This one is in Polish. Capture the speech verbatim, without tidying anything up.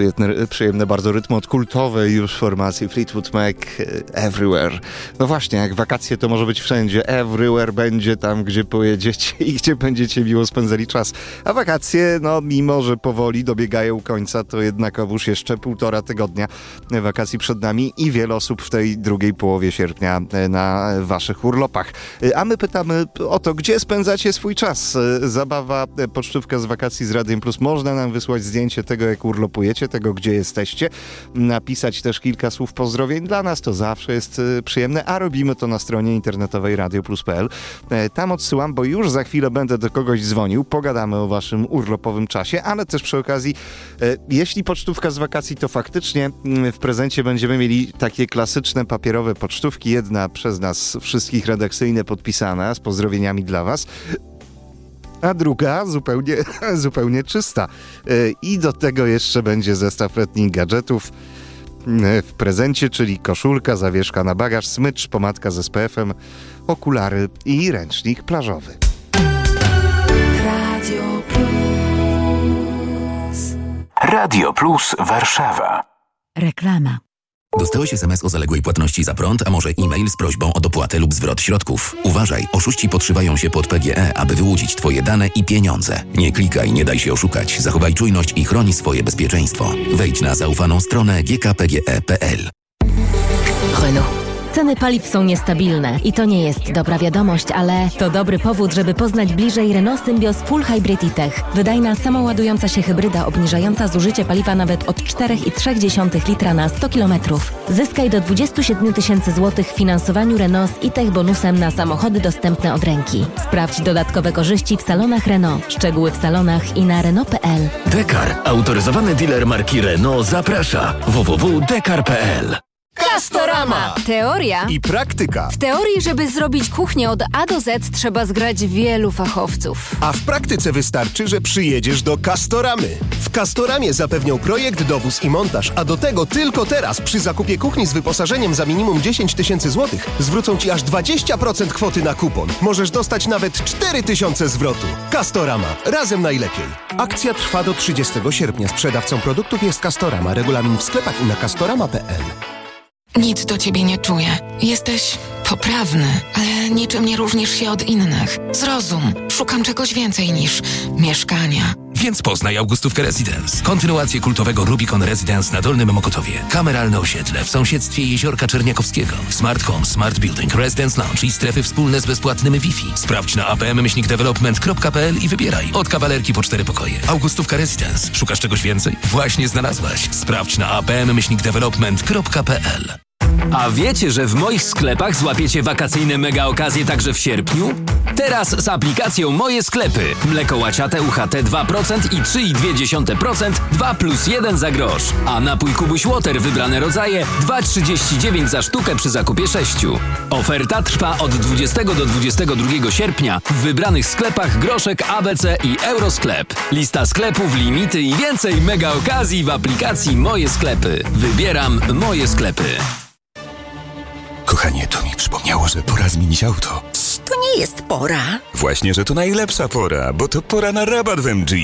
przyjemne, przyjemne bardzo rytmy od kultowej już formacji Fleetwood Mac, Everywhere. No właśnie, jak wakacje to może być wszędzie. Everywhere będzie tam, gdzie pojedziecie i gdzie będziecie miło spędzali czas. A wakacje, no mimo, że powoli dobiegają końca, to jednakowoż jeszcze półtora tygodnia wakacji przed nami i wiele osób w tej drugiej połowie sierpnia na waszych urlopach. A my pytamy o to, gdzie spędzacie swój czas. Zabawa, pocztówka z wakacji z Radiem Plus. Można nam wysłać zdjęcie tego, jak urlopujecie, tego, gdzie jesteście. Napisać też kilka słów pozdrowień. Dla nas to zawsze jest przyjemne, a robimy to na stronie internetowej radio plus kropka p l. Tam odsyłam, bo już za chwilę będę do kogoś dzwonił. Pogadamy o waszym urlopowym czasie, ale też przy okazji, jeśli pocztówka z wakacji, to faktycznie w prezencie będziemy mieli takie klasyczne papierowe pocztówki. Jedna przez nas wszystkich redakcyjnie podpisana, z pozdrowieniami dla was. A druga zupełnie, zupełnie czysta. I do tego jeszcze będzie zestaw letnich gadżetów w prezencie, czyli koszulka, zawieszka na bagaż, smycz, pomadka z S P F-em, okulary i ręcznik plażowy. Radio Plus. Radio Plus Warszawa. Reklama. Dostałeś es em es o zaległej płatności za prąd, a może e-mail z prośbą o dopłatę lub zwrot środków. Uważaj, oszuści podszywają się pod P G E, aby wyłudzić twoje dane i pieniądze. Nie klikaj, nie daj się oszukać. Zachowaj czujność i chroni swoje bezpieczeństwo. Wejdź na zaufaną stronę g k p g e kropka p l. Renault. Ceny paliw są niestabilne i to nie jest dobra wiadomość, ale to dobry powód, żeby poznać bliżej Renault Symbioz Full Hybrid e-Tech. Wydajna, samoładująca się hybryda obniżająca zużycie paliwa nawet od cztery przecinek trzy litra na sto kilometrów. Zyskaj do dwadzieścia siedem tysięcy złotych w finansowaniu Renault z e-Tech bonusem na samochody dostępne od ręki. Sprawdź dodatkowe korzyści w salonach Renault. Szczegóły w salonach i na renault kropka p l. Dekar, autoryzowany dealer marki Renault, zaprasza. w w w kropka dekar kropka p l. Castorama! Teoria i praktyka. W teorii, żeby zrobić kuchnię od A do Z, trzeba zgrać wielu fachowców. A w praktyce wystarczy, że przyjedziesz do Castoramy. W Castoramie zapewnią projekt, dowóz i montaż, a do tego tylko teraz przy zakupie kuchni z wyposażeniem za minimum dziesięć tysięcy złotych zwrócą ci aż dwadzieścia procent kwoty na kupon. Możesz dostać nawet cztery tysiące zwrotu. Castorama. Razem najlepiej. Akcja trwa do trzydziestego sierpnia. Sprzedawcą produktów jest Castorama. Regulamin w sklepach i na castorama kropka p l. Nic do ciebie nie czuję. Jesteś poprawny, ale niczym nie różnisz się od innych. Zrozum, szukam czegoś więcej niż mieszkania. Więc poznaj Augustówkę Residence. Kontynuację kultowego Rubicon Residence na Dolnym Mokotowie. Kameralne osiedle w sąsiedztwie Jeziorka Czerniakowskiego. Smart Home, Smart Building, Residence Lounge i strefy wspólne z bezpłatnym Wi-Fi. Sprawdź na a p m myślnik development kropka p l i wybieraj. Od kawalerki po cztery pokoje. Augustówka Residence. Szukasz czegoś więcej? Właśnie znalazłaś. Sprawdź na a p m myślnik development kropka p l. A wiecie, że w moich sklepach złapiecie wakacyjne mega okazje także w sierpniu? Teraz z aplikacją Moje Sklepy. Mleko łaciate U H T dwa procent i trzy przecinek dwa procent dwa plus jeden za grosz. A napój Kubuś Water wybrane rodzaje dwa przecinek trzydzieści dziewięć za sztukę przy zakupie sześciu. Oferta trwa od dwudziestego do dwudziestego drugiego sierpnia w wybranych sklepach Groszek, A B C i Eurosklep. Lista sklepów, limity i więcej mega okazji w aplikacji Moje Sklepy. Wybieram Moje Sklepy. Kochanie, to mi przypomniało, że pora zmienić auto. To nie jest pora. Właśnie, że to najlepsza pora, bo to pora na rabat w M G.